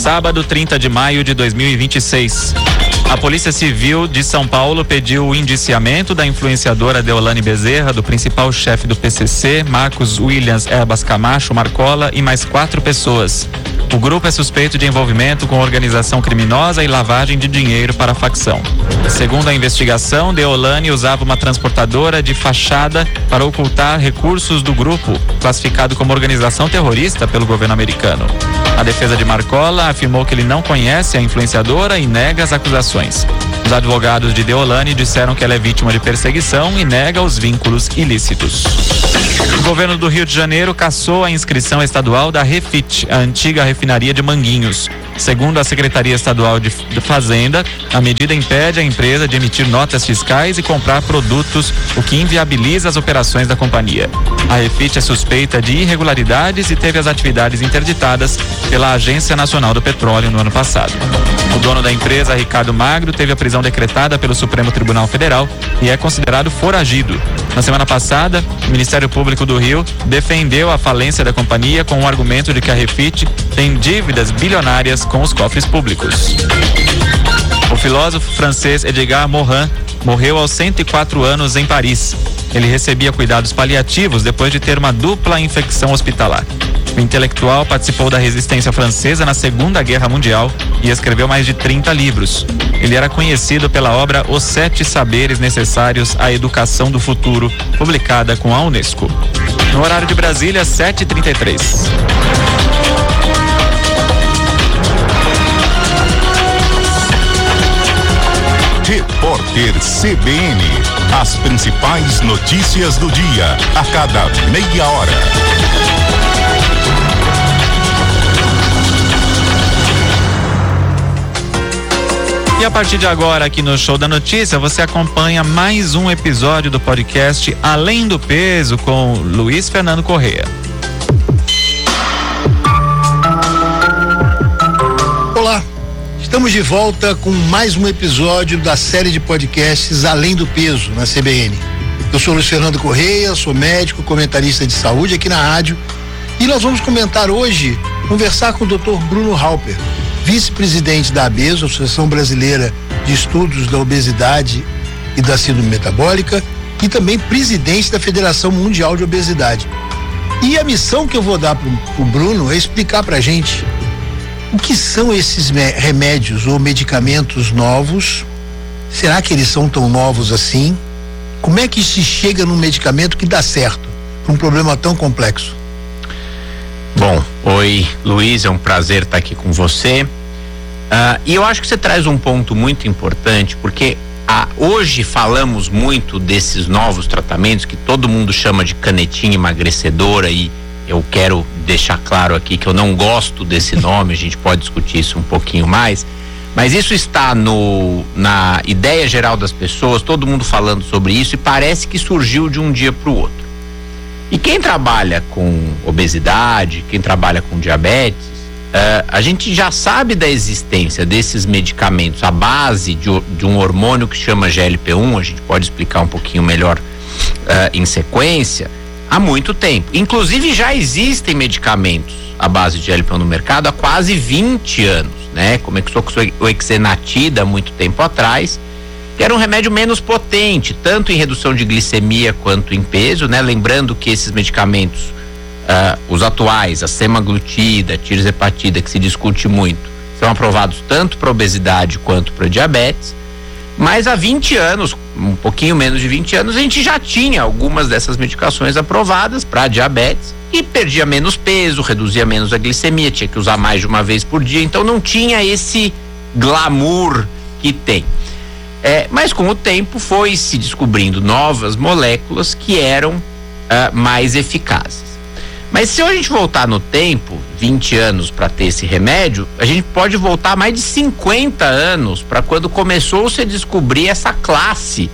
sábado, 30 de maio de 2026. A Polícia Civil de São Paulo pediu o indiciamento da influenciadora Deolane Bezerra, do principal chefe do PCC, Marcos Williams Erbas Camacho Marcola, e mais 4 pessoas. O grupo é suspeito de envolvimento com organização criminosa e lavagem de dinheiro para a facção. Segundo a investigação, Deolane usava uma transportadora de fachada para ocultar recursos do grupo, classificado como organização terrorista pelo governo americano. A defesa de Marcola afirmou que ele não conhece a influenciadora e nega as acusações. Os advogados de Deolane disseram que ela é vítima de perseguição e nega os vínculos ilícitos. O governo do Rio de Janeiro cassou a inscrição estadual da Refit, a antiga refinaria de Manguinhos. Segundo a Secretaria Estadual de Fazenda, a medida impede a empresa de emitir notas fiscais e comprar produtos, o que inviabiliza as operações da companhia. A Refit é suspeita de irregularidades e teve as atividades interditadas pela Agência Nacional do Petróleo no ano passado. O dono da empresa, Ricardo Magro, teve a prisão decretada pelo Supremo Tribunal Federal e é considerado foragido. Na semana passada, o Ministério Público do Rio defendeu a falência da companhia com o argumento de que a Refit tem dívidas bilionárias com os cofres públicos. O filósofo francês Edgar Morin morreu aos 104 anos em Paris. Ele recebia cuidados paliativos depois de ter uma dupla infecção hospitalar. O intelectual participou da resistência francesa na Segunda Guerra Mundial e escreveu mais de 30 livros. Ele era conhecido pela obra Os 7 Saberes Necessários à Educação do Futuro, publicada com a Unesco. No horário de Brasília, 7h33. Repórter CBN. As principais notícias do dia, a cada meia hora. E a partir de agora, aqui no Show da Notícia, você acompanha mais um episódio do podcast Além do Peso, com Luiz Fernando Correia. Olá, estamos de volta com mais um episódio da série de podcasts Além do Peso, na CBN. Eu sou Luiz Fernando Correia, sou médico, comentarista de saúde aqui na rádio, e nós vamos conversar com o Dr. Bruno Halper, vice-presidente da ABESO, Associação Brasileira de Estudos da Obesidade e da Síndrome Metabólica, e também presidente da Federação Mundial de Obesidade. E a missão que eu vou dar pro Bruno é explicar pra gente o que são esses remédios ou medicamentos novos. Será que eles são tão novos assim? Como é que se chega num medicamento que dá certo para um problema tão complexo? Bom, oi Luiz, é um prazer estar aqui com você. E eu acho que você traz um ponto muito importante, porque hoje falamos muito desses novos tratamentos que todo mundo chama de canetinha emagrecedora, e eu quero deixar claro aqui que eu não gosto desse nome, a gente pode discutir isso um pouquinho mais, mas isso está na ideia geral das pessoas, todo mundo falando sobre isso, e parece que surgiu de um dia para o outro. E quem trabalha com obesidade, quem trabalha com diabetes, a gente já sabe da existência desses medicamentos à base de um hormônio que chama GLP-1, a gente pode explicar um pouquinho melhor em sequência, há muito tempo. Inclusive já existem medicamentos à base de GLP-1 no mercado há quase 20 anos, né? Começou com o Exenatida há muito tempo atrás, que era um remédio menos potente, tanto em redução de glicemia quanto em peso, né? Lembrando que esses medicamentos, os atuais, a semaglutida, a tirzepatida, que se discute muito, são aprovados tanto para obesidade quanto para diabetes, mas há 20 anos, um pouquinho menos de 20 anos, a gente já tinha algumas dessas medicações aprovadas para diabetes e perdia menos peso, reduzia menos a glicemia, tinha que usar mais de uma vez por dia, então não tinha esse glamour que tem. Mas com o tempo foi se descobrindo novas moléculas que eram mais eficazes. Mas se a gente voltar no tempo, 20 anos para ter esse remédio, a gente pode voltar mais de 50 anos para quando começou-se a descobrir essa classe,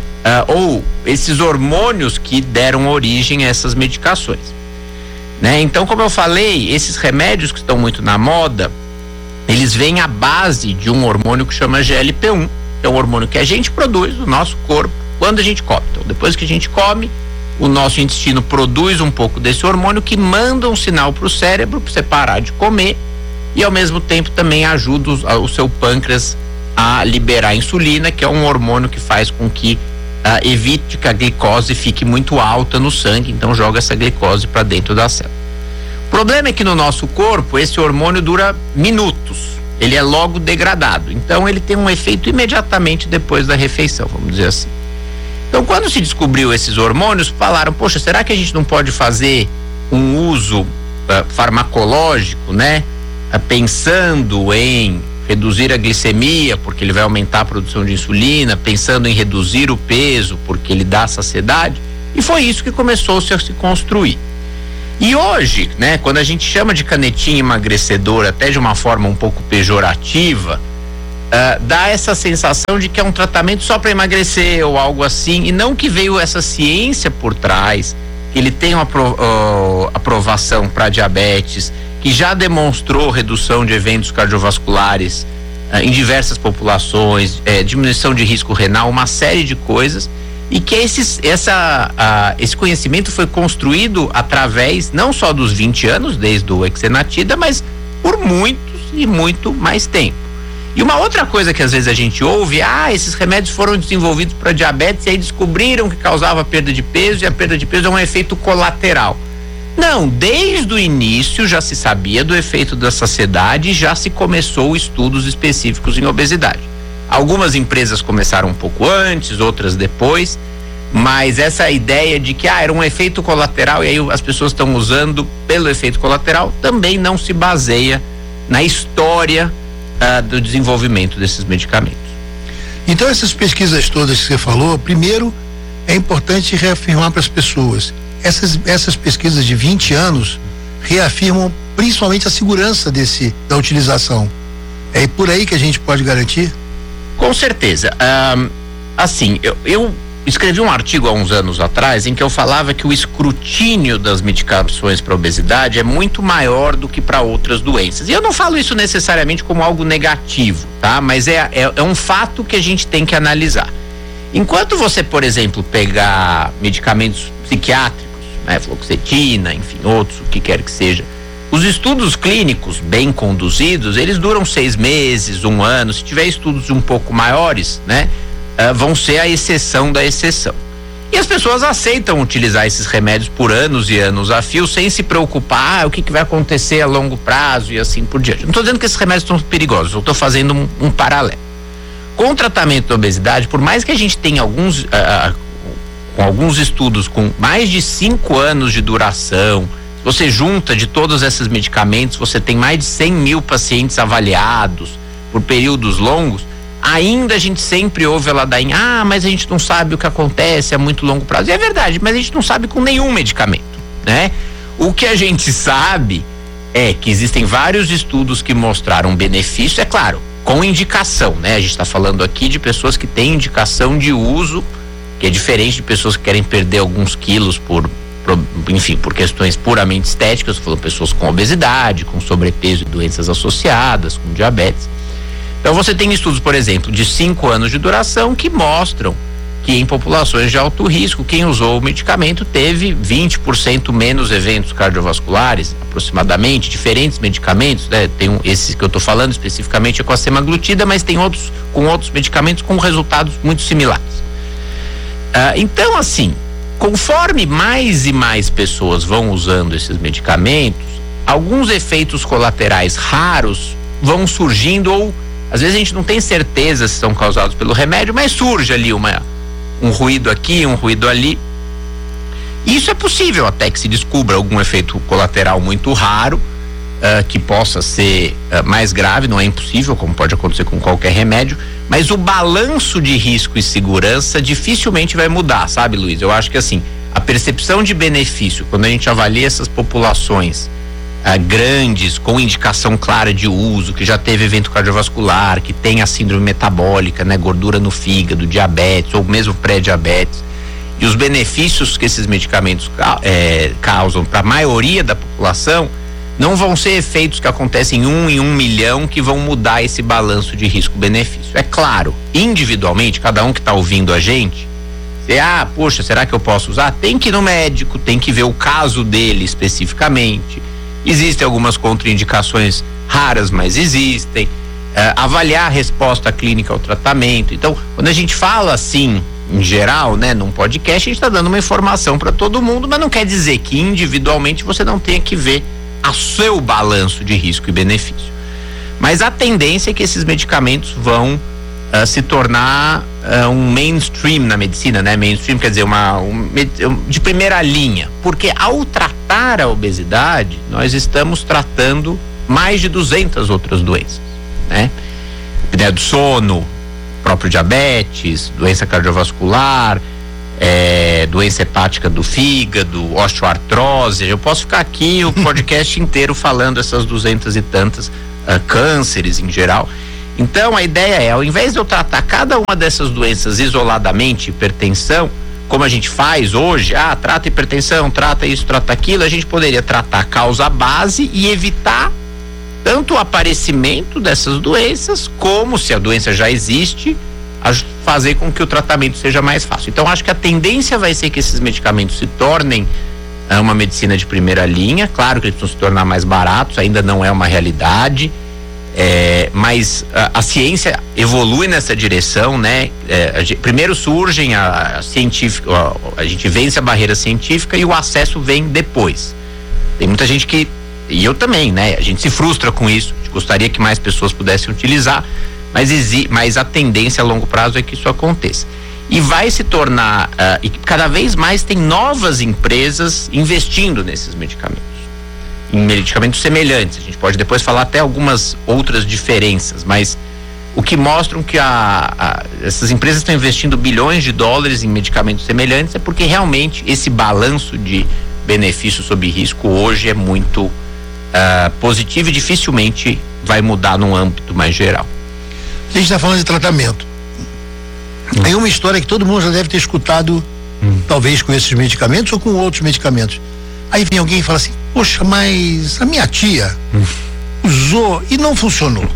ou esses hormônios que deram origem a essas medicações, né? Então, como eu falei, esses remédios que estão muito na moda, eles vêm à base de um hormônio que chama GLP-1, que é um hormônio que a gente produz no nosso corpo quando a gente come. Então, depois que a gente come, o nosso intestino produz um pouco desse hormônio que manda um sinal para o cérebro para você parar de comer e ao mesmo tempo também ajuda o seu pâncreas a liberar insulina, que é um hormônio que faz com que evite que a glicose fique muito alta no sangue, então joga essa glicose para dentro da célula. O problema é que no nosso corpo esse hormônio dura minutos, ele é logo degradado, então ele tem um efeito imediatamente depois da refeição, vamos dizer assim. Então, quando se descobriu esses hormônios, falaram, poxa, será que a gente não pode fazer um uso farmacológico, né? Pensando em reduzir a glicemia, porque ele vai aumentar a produção de insulina, pensando em reduzir o peso, porque ele dá saciedade, e foi isso que começou a se construir. E hoje, né, quando a gente chama de canetinha emagrecedora, até de uma forma um pouco pejorativa, dá essa sensação de que é um tratamento só para emagrecer ou algo assim, e não que veio essa ciência por trás, que ele tem uma aprovação para diabetes, que já demonstrou redução de eventos cardiovasculares em diversas populações, diminuição de risco renal, uma série de coisas, e que esse conhecimento foi construído através não só dos 20 anos, desde o Exenatida, mas por muitos e muito mais tempo. E uma outra coisa que às vezes a gente ouve, esses remédios foram desenvolvidos para diabetes e aí descobriram que causava perda de peso, e a perda de peso é um efeito colateral. Não, desde o início já se sabia do efeito da saciedade e já se começou estudos específicos em obesidade. Algumas empresas começaram um pouco antes, outras depois, mas essa ideia de que era um efeito colateral e aí as pessoas estão usando pelo efeito colateral também não se baseia na história do desenvolvimento desses medicamentos. Então, essas pesquisas todas que você falou, primeiro é importante reafirmar para as pessoas, essas pesquisas de 20 anos reafirmam principalmente a segurança da utilização. É por aí que a gente pode garantir? Com certeza. Assim, eu escrevi um artigo há uns anos atrás em que eu falava que o escrutínio das medicações para obesidade é muito maior do que para outras doenças. E eu não falo isso necessariamente como algo negativo, tá? Mas é um fato que a gente tem que analisar. Enquanto você, por exemplo, pegar medicamentos psiquiátricos, né, fluoxetina, enfim, outros, o que quer que seja, os estudos clínicos bem conduzidos, eles duram 6 meses, 1 ano. Se tiver estudos um pouco maiores, né, vão ser a exceção da exceção. E as pessoas aceitam utilizar esses remédios por anos e anos a fio, sem se preocupar o que vai acontecer a longo prazo e assim por diante. Não estou dizendo que esses remédios são perigosos, eu estou fazendo um paralelo. Com o tratamento da obesidade, por mais que a gente tenha com alguns estudos com mais de 5 anos de duração, você junta de todos esses medicamentos, você tem mais de 100 mil pacientes avaliados por períodos longos, ainda a gente sempre ouve a ladainha, mas a gente não sabe o que acontece a muito longo prazo. E é verdade, mas a gente não sabe com nenhum medicamento, né? O que a gente sabe é que existem vários estudos que mostraram benefício, é claro, com indicação, né? A gente está falando aqui de pessoas que têm indicação de uso, que é diferente de pessoas que querem perder alguns quilos por questões puramente estéticas. Falando pessoas com obesidade, com sobrepeso e doenças associadas, com diabetes. Então você tem estudos, por exemplo, de 5 anos de duração que mostram que em populações de alto risco, quem usou o medicamento teve 20% menos eventos cardiovasculares, aproximadamente. Diferentes medicamentos, né? Tem esses que eu estou falando especificamente é com a semaglutida, mas tem outros com outros medicamentos com resultados muito similares. Então, assim, conforme mais e mais pessoas vão usando esses medicamentos, alguns efeitos colaterais raros vão surgindo, ou às vezes a gente não tem certeza se são causados pelo remédio, mas surge ali um ruído aqui, um ruído ali. Isso é possível até que se descubra algum efeito colateral muito raro, que possa ser mais grave. Não é impossível, como pode acontecer com qualquer remédio, mas o balanço de risco e segurança dificilmente vai mudar, sabe, Luiz? Eu acho que assim, a percepção de benefício, quando a gente avalia essas populações grandes, com indicação clara de uso, que já teve evento cardiovascular, que tem a síndrome metabólica, né, gordura no fígado, diabetes ou mesmo pré-diabetes, e os benefícios que esses medicamentos causam para a maioria da população, não vão ser efeitos que acontecem em 1 milhão que vão mudar esse balanço de risco-benefício. É claro, individualmente, cada um que está ouvindo a gente, poxa, será que eu posso usar? Tem que ir no médico, tem que ver o caso dele especificamente. Existem algumas contraindicações raras, mas existem. Avaliar a resposta clínica ao tratamento. Então, quando a gente fala assim, em geral, né, num podcast, a gente está dando uma informação para todo mundo, mas não quer dizer que individualmente você não tenha que ver o seu balanço de risco e benefício. Mas a tendência é que esses medicamentos vão se tornar um mainstream na medicina, né? Mainstream quer dizer de primeira linha, porque ao tratar a obesidade, nós estamos tratando mais de 200 outras doenças, né? Apneia do sono, próprio diabetes, doença cardiovascular, doença hepática do fígado, osteoartrose. Eu posso ficar aqui o podcast inteiro falando essas 200 e tantas cânceres em geral. Então a ideia é, ao invés de eu tratar cada uma dessas doenças isoladamente, hipertensão, como a gente faz hoje, trata hipertensão, trata isso, trata aquilo, a gente poderia tratar a causa base e evitar tanto o aparecimento dessas doenças, como, se a doença já existe, fazer com que o tratamento seja mais fácil. Então acho que a tendência vai ser que esses medicamentos se tornem uma medicina de primeira linha. Claro que eles precisam se tornar mais baratos, ainda não é uma realidade, mas a ciência evolui nessa direção, né? Primeiro surgem a gente vence a barreira científica e o acesso vem depois. Tem muita gente que, e eu também, né? A gente se frustra com isso, a gente gostaria que mais pessoas pudessem utilizar, mas a tendência a longo prazo é que isso aconteça. E vai se tornar, e cada vez mais tem novas empresas investindo nesses medicamentos, em medicamentos semelhantes. A gente pode depois falar até algumas outras diferenças, mas o que mostram que essas empresas estão investindo bilhões de dólares em medicamentos semelhantes é porque realmente esse balanço de benefício sobre risco hoje é muito positivo e dificilmente vai mudar num âmbito mais geral. A gente está falando de tratamento. Tem uma história que todo mundo já deve ter escutado, talvez com esses medicamentos ou com outros medicamentos. Aí vem alguém e fala assim: poxa, mas a minha tia usou e não funcionou.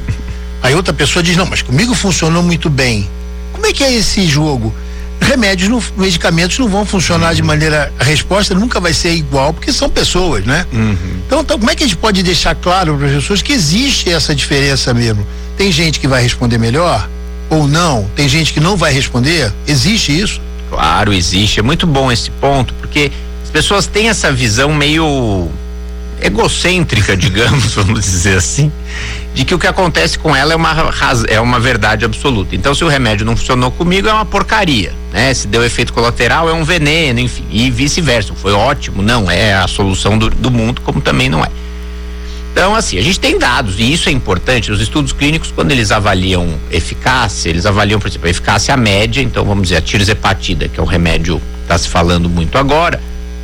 Aí outra pessoa diz: não, mas comigo funcionou muito bem. Como é que é esse jogo? Medicamentos não vão funcionar de maneira, a resposta nunca vai ser igual, porque são pessoas, né? Então como é que a gente pode deixar claro para as pessoas que existe essa diferença mesmo? Tem gente que vai responder melhor ou não? Tem gente que não vai responder? Existe isso? Claro, existe. É muito bom esse ponto, porque as pessoas têm essa visão meio egocêntrica, digamos, vamos dizer assim, de que o que acontece com ela é uma verdade absoluta. Então, se o remédio não funcionou comigo, é uma porcaria, né? Se deu efeito colateral, é um veneno, enfim, e vice-versa. Foi ótimo, não é a solução do mundo, como também não é. Então, assim, a gente tem dados, e isso é importante. Os estudos clínicos, quando eles avaliam eficácia, eles avaliam, por exemplo, a eficácia média. Então, vamos dizer, a tirzepatida, que é um remédio que está se falando muito agora,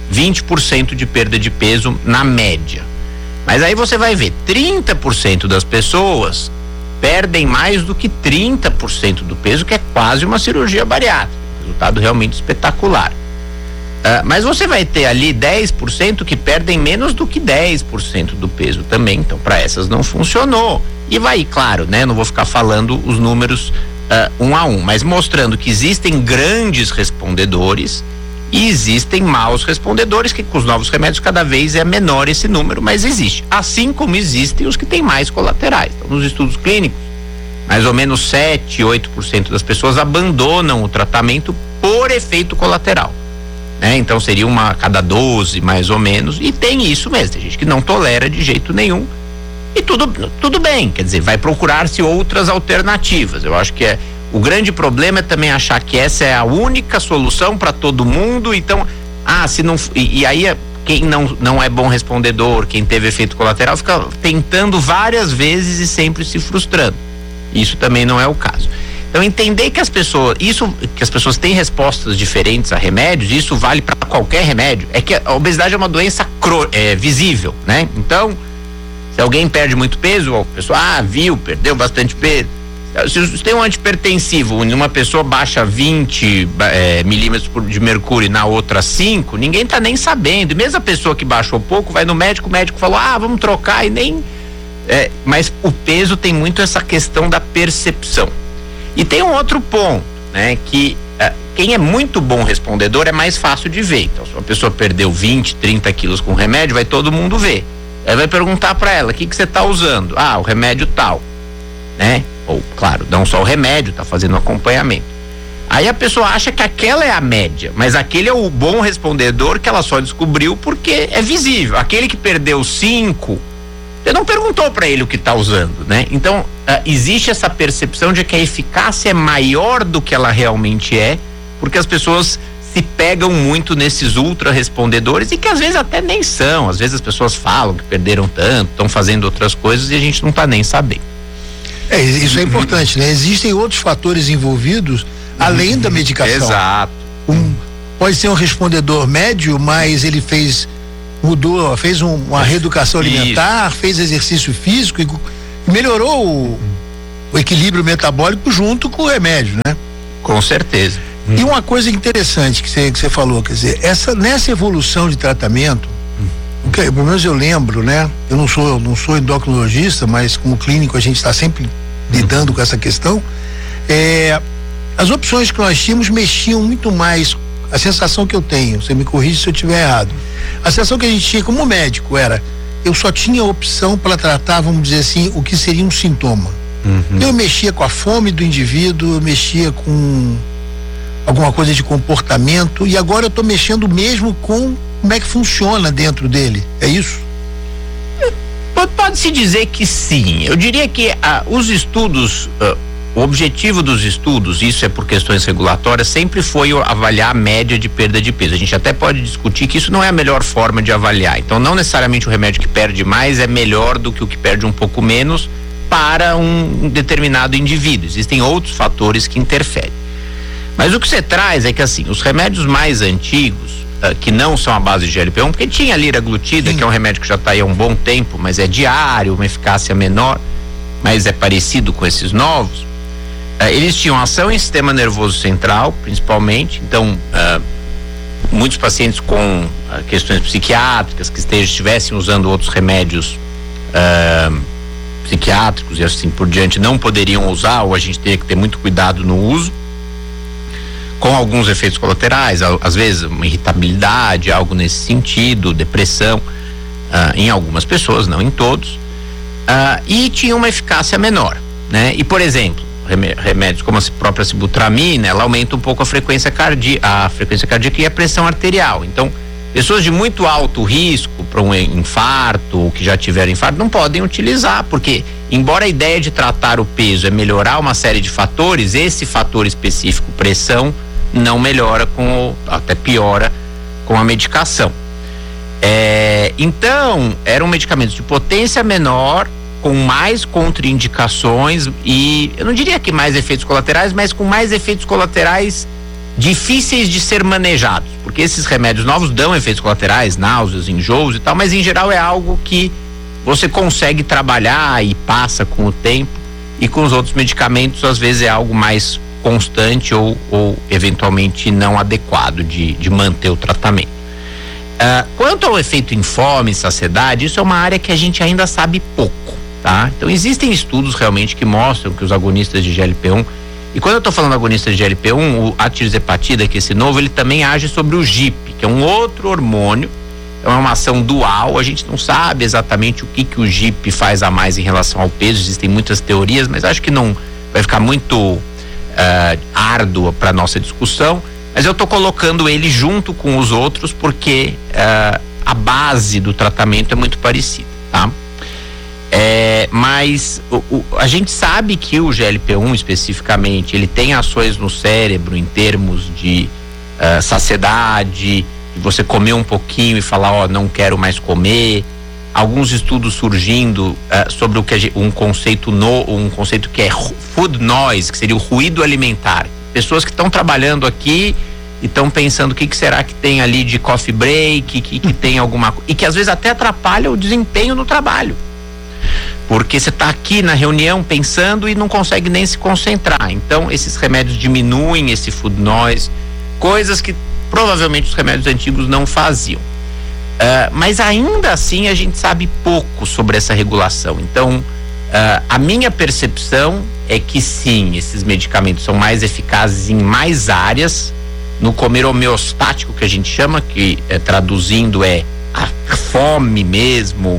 20% de perda de peso na média. Mas aí você vai ver, 30% das pessoas perdem mais do que 30% do peso, que é quase uma cirurgia bariátrica. Resultado realmente espetacular. Mas você vai ter ali 10% que perdem menos do que 10% do peso também. Então, para essas não funcionou. E vai, claro, né? Não vou ficar falando os números um a um, mas mostrando que existem grandes respondedores e existem maus respondedores, que com os novos remédios cada vez é menor esse número, mas existe. Assim como existem os que têm mais colaterais. Então, nos estudos clínicos, mais ou menos 7, 8% das pessoas abandonam o tratamento por efeito colateral. Então seria uma a cada 12, mais ou menos, e tem isso mesmo, tem gente que não tolera de jeito nenhum, e tudo bem, quer dizer, vai procurar-se outras alternativas. Eu acho que o grande problema é também achar que essa é a única solução para todo mundo. Então, se não, e aí quem não é bom respondedor, quem teve efeito colateral, fica tentando várias vezes e sempre se frustrando. Isso também não é o caso. Então, entender que as pessoas têm respostas diferentes a remédios, isso vale para qualquer remédio. É que a obesidade é uma doença visível, né? Então, se alguém perde muito peso, a pessoa, perdeu bastante peso. Se tem um antihipertensivo, uma pessoa baixa 20 milímetros de mercúrio e na outra 5, ninguém tá nem sabendo. E mesmo a pessoa que baixou pouco, vai no médico, o médico falou, vamos trocar, e nem... mas o peso tem muito essa questão da percepção. E tem um outro ponto, né, que quem é muito bom respondedor é mais fácil de ver. Então, se uma pessoa perdeu 20, 30 quilos com remédio, vai todo mundo ver. Aí vai perguntar para ela, o que você tá usando? O remédio tal, né? Ou, claro, não só o remédio, tá fazendo um acompanhamento. Aí a pessoa acha que aquela é a média, mas aquele é o bom respondedor que ela só descobriu porque é visível. Aquele que perdeu 5, você não perguntou para ele o que tá usando, né? Então, existe essa percepção de que a eficácia é maior do que ela realmente é, porque as pessoas se pegam muito nesses ultra respondedores e que às vezes até nem são. Às vezes as pessoas falam que perderam tanto, estão fazendo outras coisas e a gente não tá nem sabendo. Isso é importante, né? Existem outros fatores envolvidos além da medicação. Exato. Pode ser um respondedor médio, mas ele fez uma reeducação alimentar, fez exercício físico e melhorou o equilíbrio metabólico junto com o remédio, né? Com certeza. E uma coisa interessante que você falou, quer dizer, nessa evolução de tratamento, pelo menos eu lembro, né? Eu não sou endocrinologista, mas como clínico a gente está sempre lidando com essa questão. As opções que nós tínhamos mexiam muito mais. A sensação que eu tenho, você me corrige se eu estiver errado, a sensação que a gente tinha como médico eu só tinha opção para tratar, vamos dizer assim, o que seria um sintoma. Eu mexia com a fome do indivíduo, eu mexia com alguma coisa de comportamento, e agora eu estou mexendo mesmo com como é que funciona dentro dele, é isso? Pode-se dizer que sim. Eu diria que os estudos, o objetivo dos estudos, isso é por questões regulatórias, sempre foi avaliar a média de perda de peso. A gente até pode discutir que isso não é a melhor forma de avaliar. Então, não necessariamente o remédio que perde mais é melhor do que o que perde um pouco menos para um determinado indivíduo. Existem outros fatores que interferem. Mas o que você traz é que, assim, os remédios mais antigos, que não são a base de GLP-1, porque tinha a liraglutida, que é um remédio que já está aí há um bom tempo, mas é diário, uma eficácia menor, mas é parecido com esses novos. Eles tinham ação em sistema nervoso central, principalmente. Então, muitos pacientes com questões psiquiátricas que estivessem usando outros remédios psiquiátricos e assim por diante não poderiam usar, ou a gente teria que ter muito cuidado no uso, com alguns efeitos colaterais, às vezes uma irritabilidade, algo nesse sentido, depressão, em algumas pessoas, não em todos, e tinha uma eficácia menor, né? E, por exemplo, remédios como a própria sibutramina, ela aumenta um pouco a frequência cardíaca e a pressão arterial. Então, pessoas de muito alto risco para um infarto, ou que já tiveram infarto, não podem utilizar, porque embora a ideia de tratar o peso é melhorar uma série de fatores, esse fator específico, pressão, não melhora até piora com a medicação. Então, eram medicamentos de potência menor, com mais contraindicações e, eu não diria que mais efeitos colaterais, mas com mais efeitos colaterais difíceis de ser manejados, porque esses remédios novos dão efeitos colaterais, náuseas, enjoos e tal, mas em geral é algo que você consegue trabalhar e passa com o tempo, e com os outros medicamentos às vezes é algo mais constante ou eventualmente não adequado de manter o tratamento. Quanto ao efeito em fome e saciedade, isso é uma área que a gente ainda sabe pouco, tá? Então existem estudos realmente que mostram que os agonistas de GLP-1, e quando eu estou falando agonista de GLP-1, o atirzepatida, que é esse novo, ele também age sobre o GIP, que é um outro hormônio, é uma ação dual. A gente não sabe exatamente o que o GIP faz a mais em relação ao peso, existem muitas teorias, mas acho que não vai ficar muito árdua para nossa discussão, mas eu estou colocando ele junto com os outros porque a base do tratamento é muito parecida, tá? Mas a gente sabe que o GLP-1 especificamente, ele tem ações no cérebro em termos de saciedade, de você comer um pouquinho e falar, não quero mais comer. Alguns estudos surgindo sobre um conceito que é food noise, que seria o ruído alimentar. Pessoas que estão trabalhando aqui e estão pensando o que será que tem ali de coffee break, que tem alguma coisa, e que às vezes até atrapalha o desempenho no trabalho. Porque você está aqui na reunião pensando e não consegue nem se concentrar. Então, esses remédios diminuem esse food noise, coisas que provavelmente os remédios antigos não faziam. Mas ainda assim a gente sabe pouco sobre essa regulação. Então, a minha percepção é que sim, esses medicamentos são mais eficazes em mais áreas, no comer homeostático, que a gente chama, que traduzindo é a fome mesmo,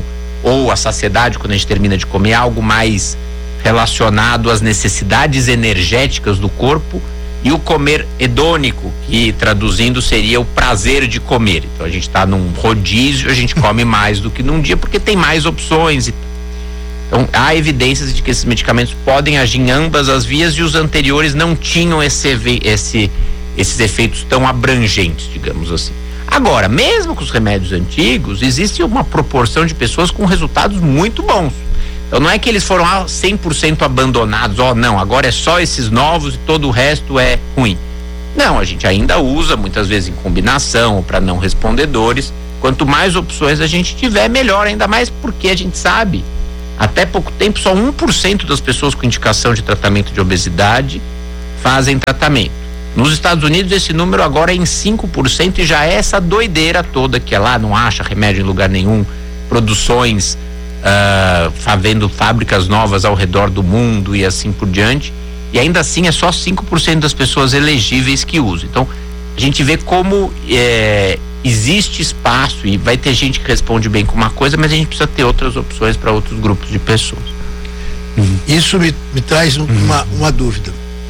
ou a saciedade quando a gente termina de comer, é algo mais relacionado às necessidades energéticas do corpo, e o comer hedônico, que traduzindo seria o prazer de comer. Então a gente está num rodízio, a gente come mais do que num dia porque tem mais opções. Então há evidências de que esses medicamentos podem agir em ambas as vias, e os anteriores não tinham esses efeitos tão abrangentes, digamos assim. Agora, mesmo com os remédios antigos, existe uma proporção de pessoas com resultados muito bons. Então não é que eles foram 100% abandonados, não, agora é só esses novos e todo o resto é ruim. Não, a gente ainda usa, muitas vezes em combinação, para não respondedores. Quanto mais opções a gente tiver, melhor, ainda mais porque a gente sabe, até pouco tempo, só 1% das pessoas com indicação de tratamento de obesidade fazem tratamento. Nos Estados Unidos esse número agora é em 5%, e já é essa doideira toda que é lá, não acha remédio em lugar nenhum, produções havendo fábricas novas ao redor do mundo e assim por diante, e ainda assim é só 5% das pessoas elegíveis que usam. Então a gente vê como existe espaço, e vai ter gente que responde bem com uma coisa, mas a gente precisa ter outras opções para outros grupos de pessoas. Isso me traz uma dúvida.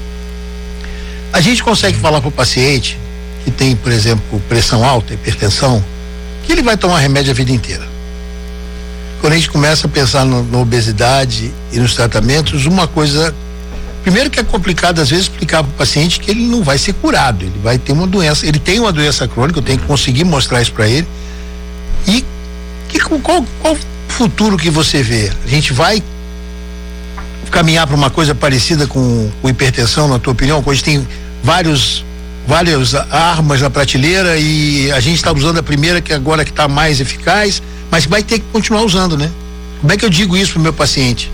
A gente consegue falar para o paciente que tem, por exemplo, pressão alta, hipertensão, que ele vai tomar remédio a vida inteira? Quando a gente começa a pensar na obesidade e nos tratamentos, uma coisa, primeiro que é complicado às vezes explicar para o paciente que ele não vai ser curado, ele vai ter uma doença, ele tem uma doença crônica, eu tenho que conseguir mostrar isso para ele. E qual futuro que você vê? A gente vai caminhar para uma coisa parecida com hipertensão, na tua opinião? Hoje tem várias armas na prateleira e a gente está usando a primeira, que agora que está mais eficaz, mas vai ter que continuar usando, né? Como é que eu digo isso pro meu paciente?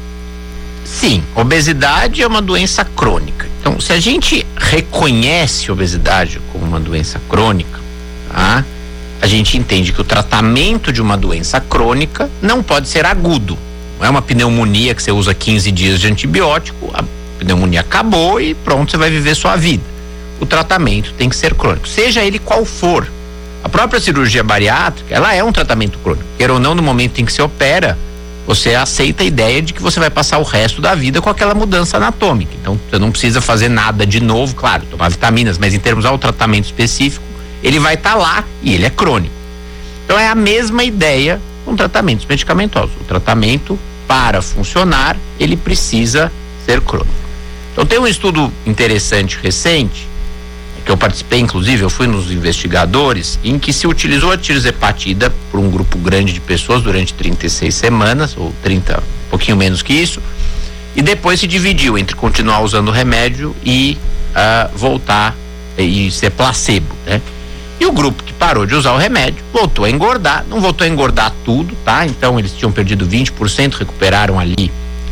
Sim, obesidade é uma doença crônica. Então, se a gente reconhece a obesidade como uma doença crônica, tá? A gente entende que o tratamento de uma doença crônica não pode ser agudo. Não é uma pneumonia que você usa 15 dias de antibiótico, a pneumonia acabou e pronto, você vai viver sua vida. O tratamento tem que ser crônico, seja ele qual for. A própria cirurgia bariátrica, ela é um tratamento crônico. Queira ou não, no momento em que se opera, você aceita a ideia de que você vai passar o resto da vida com aquela mudança anatômica. Então, você não precisa fazer nada de novo, claro, tomar vitaminas, mas em termos ao tratamento específico, ele vai estar lá e ele é crônico. Então, é a mesma ideia com tratamentos medicamentosos. O tratamento, para funcionar, ele precisa ser crônico. Então, tem um estudo interessante recente, que eu participei, inclusive, eu fui nos investigadores, em que se utilizou a tirzepatida por um grupo grande de pessoas durante 36 semanas, ou 30, um pouquinho menos que isso, e depois se dividiu entre continuar usando o remédio e voltar e ser placebo, né? E o grupo que parou de usar o remédio voltou a engordar, não voltou a engordar tudo, tá? Então eles tinham perdido 20%, recuperaram ali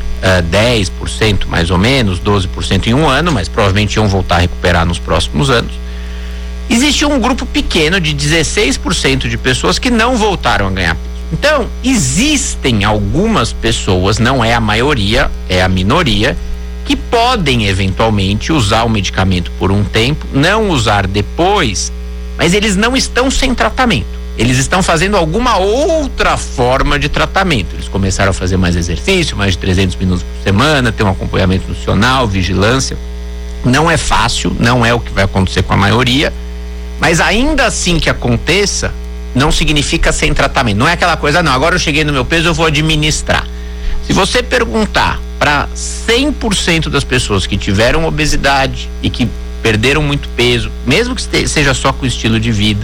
10% mais ou menos, 12% em um ano, mas provavelmente iam voltar a recuperar nos próximos anos. Existe um grupo pequeno de 16% de pessoas que não voltaram a ganhar peso. Então, existem algumas pessoas, não é a maioria, é a minoria, que podem eventualmente usar o medicamento por um tempo, não usar depois, mas eles não estão sem tratamento. Eles estão fazendo alguma outra forma de tratamento. Eles começaram a fazer mais exercício, mais de 300 minutos por semana, ter um acompanhamento nutricional, vigilância. Não é fácil, não é o que vai acontecer com a maioria, mas ainda assim que aconteça, não significa sem tratamento. Não é aquela coisa, não, agora eu cheguei no meu peso, eu vou administrar. Se você perguntar para 100% das pessoas que tiveram obesidade e que perderam muito peso, mesmo que seja só com o estilo de vida,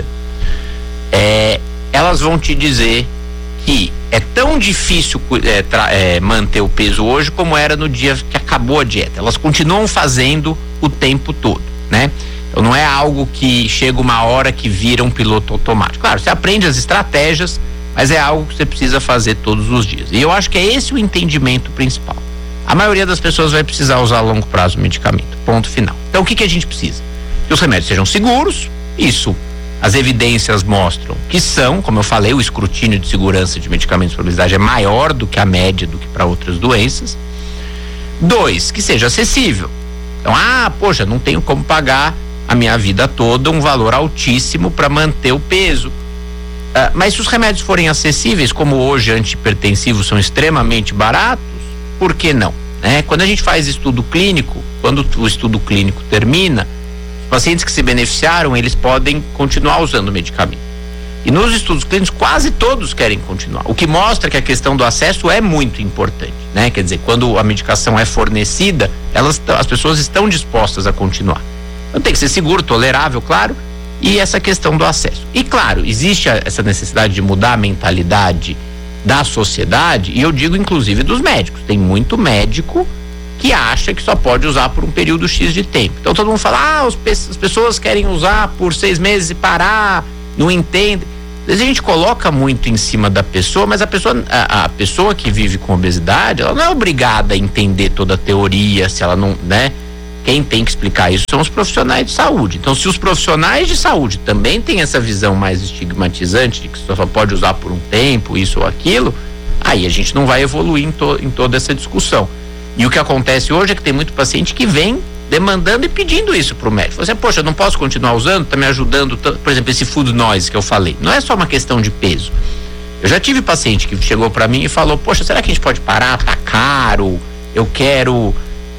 elas vão te dizer que é tão difícil manter o peso hoje como era no dia que acabou a dieta. Elas continuam fazendo o tempo todo, né? Então não é algo que chega uma hora que vira um piloto automático. Claro, você aprende as estratégias, mas é algo que você precisa fazer todos os dias. E eu acho que é esse o entendimento principal. A maioria das pessoas vai precisar usar a longo prazo o medicamento, ponto final. Então o que a gente precisa? Que os remédios sejam seguros, isso as evidências mostram que são, como eu falei, o escrutínio de segurança de medicamentos para obesidade é maior do que a média do que para outras doenças. 2, que seja acessível. Então, poxa, não tenho como pagar a minha vida toda um valor altíssimo para manter o peso. Mas se os remédios forem acessíveis, como hoje antihipertensivos são extremamente baratos, por que não? Quando a gente faz estudo clínico, quando o estudo clínico termina, os pacientes que se beneficiaram, eles podem continuar usando o medicamento. E nos estudos clínicos, quase todos querem continuar. O que mostra que a questão do acesso é muito importante, Quer dizer, quando a medicação é fornecida, as pessoas estão dispostas a continuar. Então tem que ser seguro, tolerável, claro, e essa questão do acesso. E claro, existe essa necessidade de mudar a mentalidade da sociedade, e eu digo inclusive dos médicos. Tem muito médico que acha que só pode usar por um período X de tempo. Então todo mundo fala, as pessoas querem usar por 6 meses e parar, não entendem. Às vezes a gente coloca muito em cima da pessoa, mas a pessoa que vive com obesidade, ela não é obrigada a entender toda a teoria, se ela não, Quem tem que explicar isso são os profissionais de saúde. Então, se os profissionais de saúde também têm essa visão mais estigmatizante de que só pode usar por um tempo, isso ou aquilo, aí a gente não vai evoluir em toda essa discussão. E o que acontece hoje é que tem muito paciente que vem demandando e pedindo isso para o médico. Você, poxa, eu não posso continuar usando, está me ajudando, por exemplo, esse food noise que eu falei. Não é só uma questão de peso. Eu já tive paciente que chegou para mim e falou, poxa, será que a gente pode parar? Tá caro, eu quero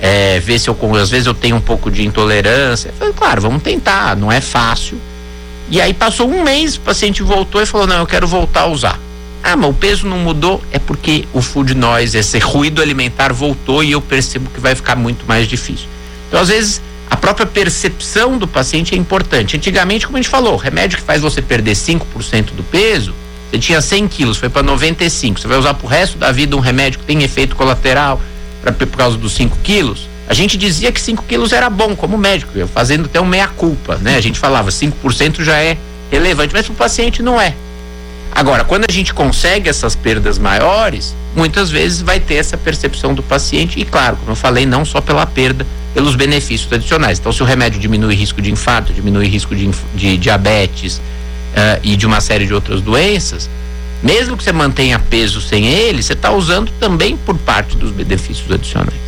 ver se às vezes eu tenho um pouco de intolerância. Eu falei, claro, vamos tentar, não é fácil. E aí passou um mês, o paciente voltou e falou, não, eu quero voltar a usar. Mas o peso não mudou, é porque o food noise, esse ruído alimentar voltou e eu percebo que vai ficar muito mais difícil. Então, às vezes, a própria percepção do paciente é importante. Antigamente, como a gente falou, remédio que faz você perder 5% do peso, você tinha 100 quilos, foi para 95, você vai usar pro resto da vida um remédio que tem efeito colateral por causa dos 5 quilos. A gente dizia que 5 quilos era bom como médico, fazendo até um meia-culpa, A gente falava 5% já é relevante, mas pro paciente não é. Agora, quando a gente consegue essas perdas maiores, muitas vezes vai ter essa percepção do paciente e, claro, como eu falei, não só pela perda, pelos benefícios adicionais. Então, se o remédio diminui risco de infarto, diminui risco de diabetes e de uma série de outras doenças, mesmo que você mantenha peso sem ele, você está usando também por parte dos benefícios adicionais.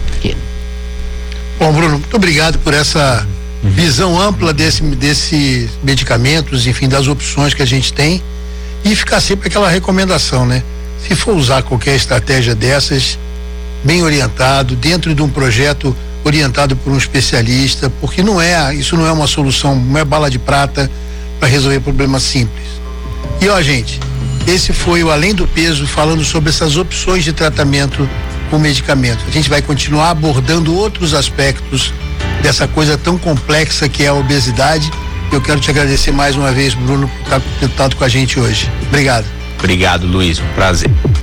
Bom, Bruno, muito obrigado por essa visão ampla desses medicamentos, enfim, das opções que a gente tem. E ficar sempre aquela recomendação, Se for usar qualquer estratégia dessas, bem orientado, dentro de um projeto orientado por um especialista, porque isso não é uma solução, não é bala de prata para resolver problemas simples. E gente, esse foi o Além do Peso, falando sobre essas opções de tratamento com medicamento. A gente vai continuar abordando outros aspectos dessa coisa tão complexa que é a obesidade. Eu quero te agradecer mais uma vez, Bruno, por ter estado com a gente hoje. Obrigado. Obrigado, Luiz. Um prazer.